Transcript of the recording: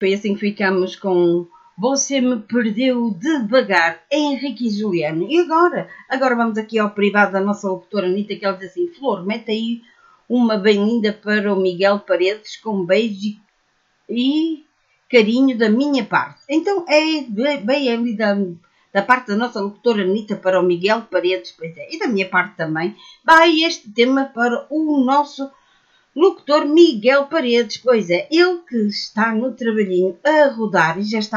Foi assim que ficamos com Você Me Perdeu Devagar, Henrique e Juliano. E agora? Agora vamos aqui ao privado da nossa locutora Anitta, que ela diz assim: Flor, mete aí uma bem linda para o Miguel Paredes, com beijo e carinho da minha parte. Então é bem ali da parte da nossa locutora Anitta para o Miguel Paredes, pois é, e da minha parte também, vai este tema para o nosso locutor Miguel Paredes, pois é, ele que está no trabalhinho a rodar e já está